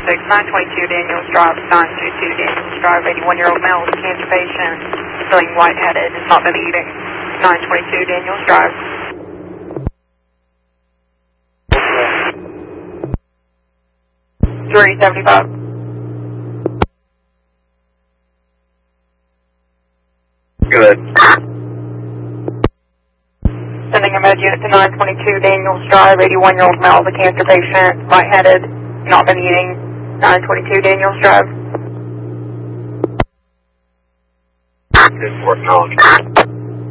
922 Daniels Drive, 922 Daniels Drive, 81-year-old male with a cancer patient, feeling lightheaded, has not been eating. 922 Daniels Drive. $375. Good. Sending a med unit to 922 Daniels Drive, 81-year-old male with a cancer patient, lightheaded, not been eating. 922 Daniels Drive. Good work, knowledge.